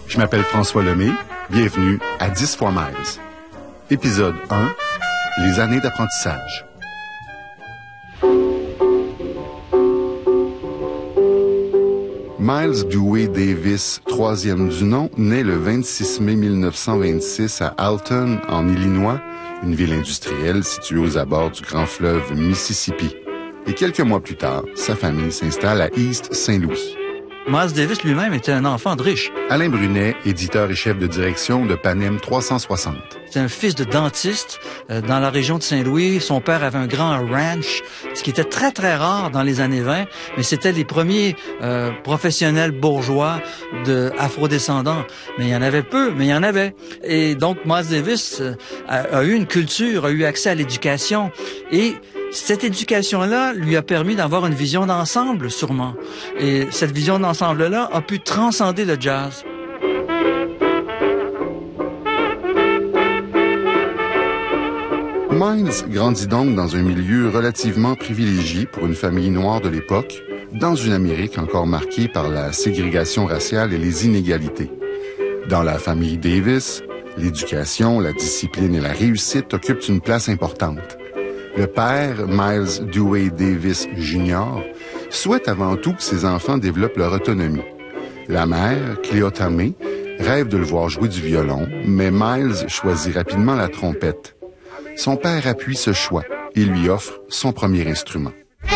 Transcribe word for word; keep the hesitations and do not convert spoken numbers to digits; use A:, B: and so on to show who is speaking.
A: Je m'appelle François Lemay. Bienvenue à dix fois Miles. Épisode un, les années d'apprentissage. Miles Dewey Davis, troisième du nom, naît le vingt-six mai mille neuf cent vingt-six à Alton, en Illinois, une ville industrielle située aux abords du grand fleuve Mississippi. Et quelques mois plus tard, sa famille s'installe à East Saint Louis.
B: Miles Davis lui-même était un enfant de riche.
A: Alain Brunet, éditeur et chef de direction de Panem trois cent soixante.
B: C'est un fils de dentiste euh, dans la région de Saint-Louis. Son père avait un grand ranch, ce qui était très, très rare dans les années vingt, mais c'était les premiers euh, professionnels bourgeois de afrodescendants. Mais il y en avait peu, mais il y en avait. Et donc, Miles Davis euh, a, a eu une culture, a eu accès à l'éducation et cette éducation-là lui a permis d'avoir une vision d'ensemble, sûrement. Et cette vision d'ensemble-là a pu transcender le jazz.
A: Miles grandit donc dans un milieu relativement privilégié pour une famille noire de l'époque, dans une Amérique encore marquée par la ségrégation raciale et les inégalités. Dans la famille Davis, l'éducation, la discipline et la réussite occupent une place importante. Le père, Miles Dewey Davis Junior, souhaite avant tout que ses enfants développent leur autonomie. La mère, Cléota May, rêve de le voir jouer du violon, mais Miles choisit rapidement la trompette. Son père appuie ce choix et lui offre son premier instrument.